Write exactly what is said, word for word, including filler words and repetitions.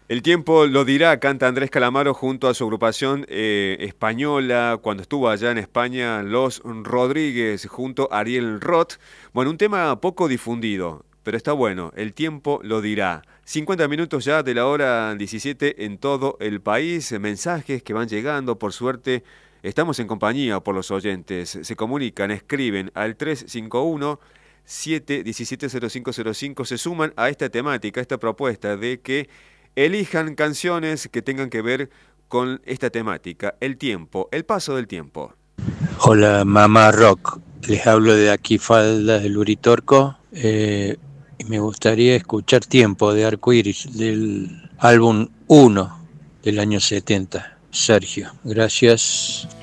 El tiempo lo dirá, canta Andrés Calamaro junto a su agrupación eh, española, cuando estuvo allá en España, Los Rodríguez, junto a Ariel Roth. Bueno, un tema poco difundido, pero está bueno, el tiempo lo dirá. cincuenta minutos ya de la hora diecisiete en todo el país, mensajes que van llegando, por suerte estamos en compañía por los oyentes, se comunican, escriben al tres cinco uno siete uno siete cero cinco cero cinco, se suman a esta temática, a esta propuesta de que elijan canciones que tengan que ver con esta temática, el tiempo, el paso del tiempo. Hola, Mamá Rock. Les hablo de aquí Faldas del Uritorco. Eh, y me gustaría escuchar Tiempo de Arcoiris del álbum uno del año setenta. Sergio, gracias.